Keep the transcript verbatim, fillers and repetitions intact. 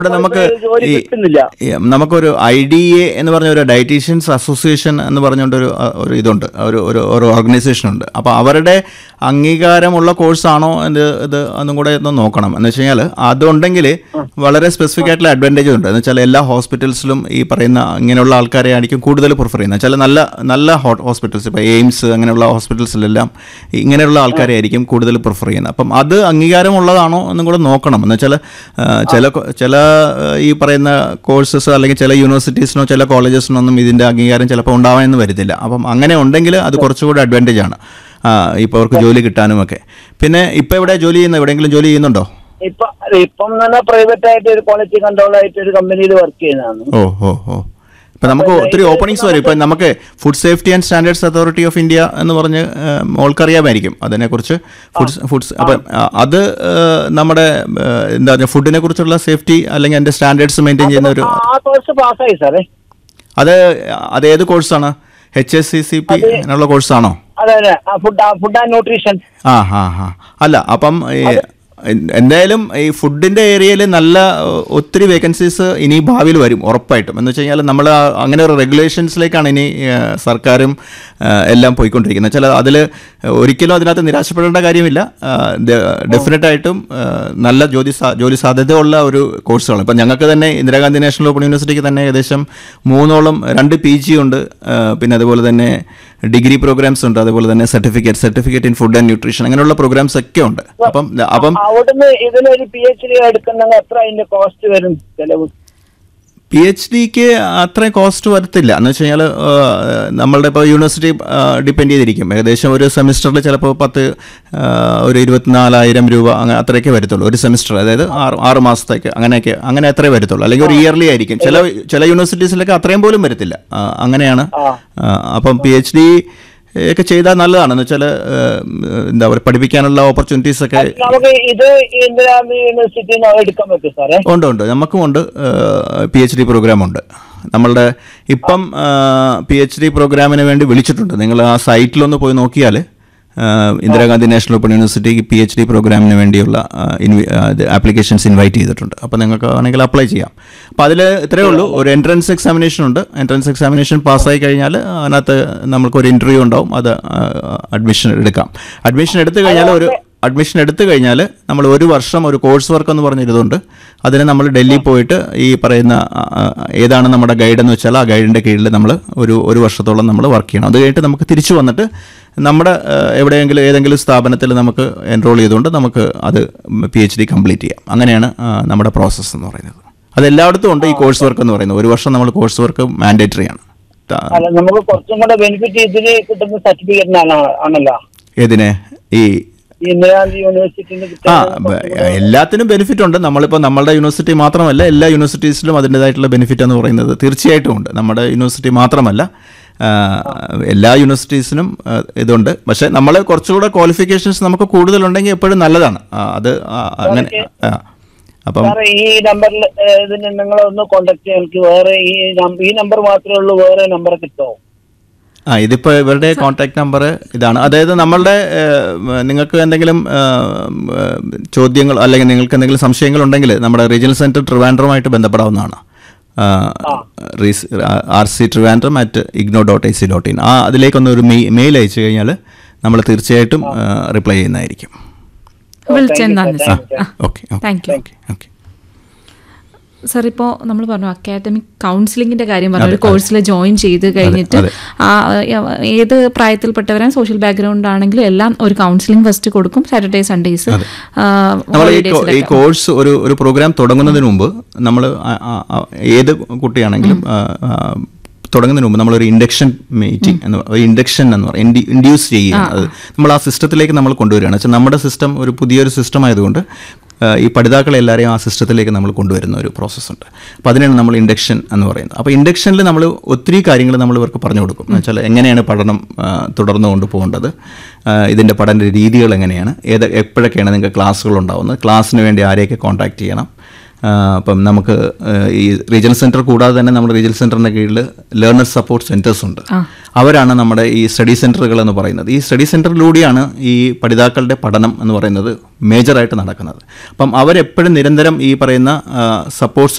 ഇവിടെ നമുക്ക് ഈ നമുക്കൊരു ഐ ഡി എ എന്ന് പറഞ്ഞ ഒരു ഡയറ്റീഷ്യൻസ് അസോസിയേഷൻ എന്ന് പറഞ്ഞുകൊണ്ടൊരു ഒരു ഇതുണ്ട്, ഒരു ഒരു ഒരു ഓർഗനൈസേഷൻ ഉണ്ട്. അപ്പോൾ അവരുടെ അംഗീകാരമുള്ള കോഴ്സാണോ ഇത് ഇത് ഒന്നും കൂടെ ഒന്ന് നോക്കണം. എന്ന് വെച്ച് കഴിഞ്ഞാൽ അതുണ്ടെങ്കിൽ വളരെ സ്പെസിഫിക് ആയിട്ടുള്ള അഡ്വാൻറ്റേജ് ഉണ്ട്. എന്ന് വെച്ചാൽ എല്ലാ ഹോസ്പിറ്റൽസിലും ഈ പറയുന്ന ഇങ്ങനെയുള്ള ആൾക്കാരെ ആയിരിക്കും കൂടുതൽ പ്രിഫർ ചെയ്യുന്നത്. ചില നല്ല നല്ല ഹോസ്പിറ്റൽസ്, ഇപ്പോൾ എയിംസ് അങ്ങനെയുള്ള ഹോസ്പിറ്റൽസിലെല്ലാം ഇങ്ങനെയുള്ള ആൾക്കാരെ ആയിരിക്കും കൂടുതൽ പ്രിഫർ ചെയ്യുന്നത്. അപ്പം അത് അംഗീകാരമുള്ളതാണോ എന്നും കൂടെ നോക്കണം. എന്ന് വെച്ചാൽ ചില ചില ഈ പറയുന്ന കോഴ്സസ് അല്ലെങ്കിൽ ചില യൂണിവേഴ്സിറ്റീസിനോ ചില കോളേജസിനോ ഒന്നും ഇതിൻ്റെ അംഗീകാരം ചിലപ്പോൾ ഉണ്ടാവാനൊന്നും വരത്തില്ല. അപ്പം അങ്ങനെ ഉണ്ടെങ്കിൽ അത് കുറച്ചുകൂടി അഡ്വാൻറ്റേജ് ആണ് ഇപ്പോൾ അവർക്ക് ജോലി കിട്ടാനുമൊക്കെ. പിന്നെ ഇപ്പം എവിടെ ജോലി ചെയ്യുന്നത്? എവിടെയെങ്കിലും ജോലി ചെയ്യുന്നുണ്ടോ? ഇപ്പം പ്രൈവറ്റ് ആയിട്ട് ഒരു ക്വാളിറ്റി കൺട്രോൾ ആയിട്ട് ഒരു കമ്പനിയിൽ വർക്ക് ചെയ്യുന്നതാണ്. ഓ ഓ ഓ ഇപ്പം നമുക്ക് ഒത്തിരി ഓപ്പണിങ്സ് വരും. ഇപ്പം നമുക്ക് food safety and standards authority of India എന്ന് പറഞ്ഞ് മോൾക്കറിയാമായിരിക്കും അതിനെക്കുറിച്ച്. ഫുഡ്സ് ഫുഡ്സ് അപ്പം അത് നമ്മുടെ എന്താ പറയുക ഫുഡിനെ കുറിച്ചുള്ള സേഫ്റ്റി അല്ലെങ്കിൽ അതിൻ്റെ സ്റ്റാൻഡേർഡ്സ് മെയിൻറ്റെയിൻ ചെയ്യുന്ന ഒരു അത് അത് ഏത് കോഴ്സാണ്? H S C C P എന്നുള്ള കോഴ്സാണോ? Food and nutrition. ആ ഹാ ഹാ അല്ല അപ്പം എന്തായാലും ഈ ഫുഡിൻ്റെ ഏരിയയിൽ നല്ല ഒത്തിരി വേക്കൻസീസ് ഇനി ഭാവിയിൽ വരും ഉറപ്പായിട്ടും. എന്ന് വെച്ച് കഴിഞ്ഞാൽ നമ്മൾ അങ്ങനെ ഒരു റെഗുലേഷൻസിലേക്കാണ് ഇനി സർക്കാരും എല്ലാം പോയിക്കൊണ്ടിരിക്കുന്നത്. ചില അതിൽ ഒരിക്കലും അതിനകത്ത് നിരാശപ്പെടേണ്ട കാര്യമില്ല. ഡെഫിനറ്റായിട്ടും നല്ല ജോലി ജോലി സാധ്യതയുള്ള ഒരു കോഴ്സുകളാണ്. ഇപ്പം ഞങ്ങൾക്ക് തന്നെ ഇന്ദിരാഗാന്ധി നാഷണൽ ഓപ്പൺ യൂണിവേഴ്സിറ്റിക്ക് തന്നെ ഏകദേശം മൂന്നോളം രണ്ട് പി ജി ഉണ്ട്, പിന്നെ അതുപോലെ തന്നെ ഡിഗ്രി പ്രോഗ്രാംസ് ഉണ്ട്, അതുപോലെ തന്നെ certificate certificate in food and nutrition അങ്ങനെയുള്ള പ്രോഗ്രാംസ് ഒക്കെ ഉണ്ട്. അപ്പം അപ്പം പി എച്ച് ഡിക്ക് അത്രയും കോസ്റ്റ് വരത്തില്ല. എന്ന് വെച്ച് കഴിഞ്ഞാൽ നമ്മളുടെ ഇപ്പോൾ യൂണിവേഴ്സിറ്റി ഡിപ്പെൻഡ് ചെയ്തിരിക്കും. ഏകദേശം ഒരു സെമിസ്റ്ററിൽ ചിലപ്പോൾ പത്ത് ഒരു ഇരുപത്തിനാലായിരം രൂപ അങ്ങനെ അത്രയൊക്കെ വരത്തുള്ളൂ ഒരു സെമിസ്റ്റർ. അതായത് ആറ് ആറ് മാസത്തേക്ക് അങ്ങനെയൊക്കെ അങ്ങനെ അത്രേ വരത്തുള്ളൂ. അല്ലെങ്കിൽ ഒരു ഇയർലി ആയിരിക്കും. ചില ചില യൂണിവേഴ്സിറ്റീസിലൊക്കെ അത്രയും പോലും വരത്തില്ല. അങ്ങനെയാണ്. അപ്പം പി എച്ച് ഡി ഒക്കെ ചെയ്താൽ നല്ലതാണ്. എന്ന് വെച്ചാൽ എന്താ പറയുക പഠിപ്പിക്കാനുള്ള ഓപ്പർച്യൂണിറ്റീസ് ഒക്കെ ഉണ്ട് ഉണ്ട് നമുക്കും ഉണ്ട്. പി എച്ച് ഡി പ്രോഗ്രാം ഉണ്ട് നമ്മളുടെ. ഇപ്പം പി എച്ച് ഡി പ്രോഗ്രാമിന് വേണ്ടി വിളിച്ചിട്ടുണ്ട്. നിങ്ങൾ ആ സൈറ്റിലൊന്ന് പോയി നോക്കിയാൽ Indira Gandhi national open യൂണിവേഴ്സിറ്റിക്ക് P H D പ്രോഗ്രാമിന് വേണ്ടിയുള്ള ആപ്ലിക്കേഷൻസ് ഇൻവൈറ്റ് ചെയ്തിട്ടുണ്ട്. അപ്പോൾ നിങ്ങൾക്ക് വേണമെങ്കിൽ അപ്ലൈ ചെയ്യാം. അപ്പോൾ അതിൽ ഇത്രയേ ഉള്ളൂ. ഒരു എൻട്രൻസ് എക്സാമിനേഷൻ ഉണ്ട്. എൻട്രൻസ് എക്സാമിനേഷൻ പാസ്സായി കഴിഞ്ഞാൽ അതിനകത്ത് നമുക്കൊരു ഇൻ്റർവ്യൂ ഉണ്ടാവും. അത് അഡ്മിഷൻ എടുക്കാം. അഡ്മിഷൻ എടുത്തു കഴിഞ്ഞാൽ ഒരു അഡ്മിഷൻ എടുത്തു കഴിഞ്ഞാൽ നമ്മൾ ഒരു വർഷം ഒരു കോഴ്സ് വർക്ക് എന്ന് പറഞ്ഞിരുന്നുണ്ട്. അതിന് നമ്മൾ ഡൽഹി പോയിട്ട് ഈ പറയുന്ന ഏതാണ് നമ്മുടെ ഗൈഡ് എന്ന് വെച്ചാൽ ആ ഗൈഡിൻ്റെ കീഴിൽ നമ്മൾ ഒരു ഒരു വർഷത്തോളം നമ്മൾ വർക്ക് ചെയ്യണം. അത് കഴിഞ്ഞിട്ട് നമുക്ക് തിരിച്ചു വന്നിട്ട് നമ്മുടെ എവിടെയെങ്കിലും ഏതെങ്കിലും സ്ഥാപനത്തിൽ നമുക്ക് എൻറോൾ ചെയ്തുകൊണ്ട് നമുക്ക് അത് പി എച്ച് ഡി കംപ്ലീറ്റ് ചെയ്യാം. അങ്ങനെയാണ് നമ്മുടെ പ്രോസസ്സ് എന്ന് പറയുന്നത്. അത് എല്ലായിടത്തും ഉണ്ട് ഈ കോഴ്സ് വർക്ക് എന്ന് പറയുന്നത്. ഒരു വർഷം നമ്മൾ കോഴ്സ് വർക്ക് മാൻഡേറ്ററി ആണ്. നമുക്ക് കുറച്ചും കൂടെ ബെനിഫിറ്റ് ഇതിന് കിട്ടുന്ന സർട്ടിഫിക്കറ്റിനാണ് ആണല്ലോ. ഏതിനെ? ഈ ആ എല്ലാത്തിനും ബെനിഫിറ്റ് ഉണ്ട്. നമ്മളിപ്പോൾ നമ്മളുടെ യൂണിവേഴ്സിറ്റി മാത്രമല്ല എല്ലാ യൂണിവേഴ്സിറ്റീസിലും അതിൻ്റെതായിട്ടുള്ള ബെനിഫിറ്റ് എന്ന് പറയുന്നത് തീർച്ചയായിട്ടും ഉണ്ട്. നമ്മുടെ യൂണിവേഴ്സിറ്റി മാത്രമല്ല എല്ലാ യൂണിവേഴ്സിറ്റീസിനും ഇതുണ്ട്. പക്ഷേ നമ്മൾ കുറച്ചുകൂടെ ക്വാളിഫിക്കേഷൻസ് നമുക്ക് കൂടുതലുണ്ടെങ്കിൽ എപ്പോഴും നല്ലതാണ്. അത് അങ്ങനെ. അപ്പം ഈ നമ്പറിൽ നിങ്ങളൊന്ന് കോൺടാക്ട് ചെയ്യാൻ എനിക്ക് വേറെ ഈ നമ്പർ മാത്രമേ ഉള്ളൂ, വേറെ നമ്പർ കിട്ടുമോ? ആ ഇതിപ്പോൾ ഇവരുടെ കോൺടാക്ട് നമ്പർ ഇതാണ്. അതായത് നമ്മളുടെ നിങ്ങൾക്ക് എന്തെങ്കിലും ചോദ്യങ്ങൾ അല്ലെങ്കിൽ നിങ്ങൾക്ക് എന്തെങ്കിലും സംശയങ്ങൾ ഉണ്ടെങ്കിൽ നമ്മുടെ റീജിയണൽ സെൻറ്റർ ട്രിവാൻഡ്രമായിട്ട് ബന്ധപ്പെടാവുന്നതാണ്. R C Trivandrum at IGNOU dot I C dot in ആ അതിലേക്കൊന്ന് ഒരു മെയിൽ അയച്ചു കഴിഞ്ഞാൽ നമ്മൾ തീർച്ചയായിട്ടും റിപ്ലൈ ചെയ്യുന്നതായിരിക്കും. ഓക്കെ ഓക്കെ ഓക്കെ സാർ, ഇപ്പോൾ നമ്മൾ പറഞ്ഞു അക്കാഡമിക് കൗൺസിലിങ്ങിൻ്റെ കാര്യം പറഞ്ഞു. ഒരു കോഴ്സിൽ ജോയിൻ ചെയ്ത് കഴിഞ്ഞിട്ട് ഏത് പ്രായത്തിൽപ്പെട്ടവരാണ് സോഷ്യൽ ബാക്ക്ഗ്രൗണ്ട് ആണെങ്കിലും എല്ലാം ഒരു കൗൺസിലിംഗ് ഫസ്റ്റ് കൊടുക്കും. സാറ്റർഡേ സൺഡേസ് ഈ കോഴ്സ് ഒരു ഒരു പ്രോഗ്രാം തുടങ്ങുന്നതിന് മുമ്പ് നമ്മൾ ഏത് കുട്ടിയാണെങ്കിലും തുടങ്ങുന്നതിന് മുമ്പ് നമ്മളൊരു ഇൻഡക്ഷൻ മീറ്റിംഗ് എന്ന് ഒരു ഇൻഡക്ഷൻ എന്ന് പറയും ഇൻഡ്യൂസ് ചെയ്യുകയാണ്. അത് നമ്മൾ ആ സിസ്റ്റത്തിലേക്ക് നമ്മൾ കൊണ്ടുവരികയാണ്. വെച്ചാൽ നമ്മുടെ സിസ്റ്റം ഒരു പുതിയൊരു സിസ്റ്റം ആയതുകൊണ്ട് ഈ പഠിതാക്കളെ എല്ലാവരെയും ആ സിസ്റ്റത്തിലേക്ക് നമ്മൾ കൊണ്ടുവരുന്ന ഒരു പ്രോസസ്സുണ്ട്. അപ്പോൾ അതിനാണ് നമ്മൾ ഇൻഡക്ഷൻ എന്ന് പറയുന്നത്. അപ്പോൾ ഇൻഡക്ഷനിൽ നമ്മൾ ഒത്തിരി കാര്യങ്ങൾ നമ്മൾ ഇവർക്ക് പറഞ്ഞു കൊടുക്കും. എന്ന് വെച്ചാൽ എങ്ങനെയാണ് പഠനം തുടർന്നു കൊണ്ടുപോകേണ്ടത്, ഇതിൻ്റെ പഠന രീതികൾ എങ്ങനെയാണ്, ഏത് എപ്പോഴൊക്കെയാണ് നിങ്ങൾക്ക് ക്ലാസ്സുകൾ ഉണ്ടാകുന്നത്, ക്ലാസ്സിന് വേണ്ടി ആരെയൊക്കെ കോൺടാക്ട് ചെയ്യണം. അപ്പം നമുക്ക് ഈ റീജിയണൽ സെൻറ്റർ കൂടാതെ തന്നെ നമ്മുടെ റീജിയണൽ സെൻറ്ററിൻ്റെ കീഴിൽ ലേണർ സപ്പോർട്ട് സെൻറ്റേഴ്സ് ഉണ്ട്. അവരാണ് നമ്മുടെ ഈ സ്റ്റഡി സെൻറ്ററുകൾ എന്ന് പറയുന്നത്. ഈ സ്റ്റഡി സെൻറ്ററിലൂടെയാണ് ഈ പഠിതാക്കളുടെ പഠനം എന്ന് പറയുന്നത് മേജറായിട്ട് നടക്കുന്നത്. അപ്പം അവരെപ്പോഴും നിരന്തരം ഈ പറയുന്ന സപ്പോർട്ട്